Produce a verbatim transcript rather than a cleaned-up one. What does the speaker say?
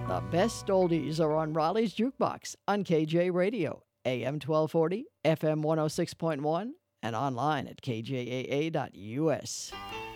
The best oldies are on Raleigh's Jukebox on K J Radio, A M twelve forty, F M one oh six point one, and online at k j a a dot u s.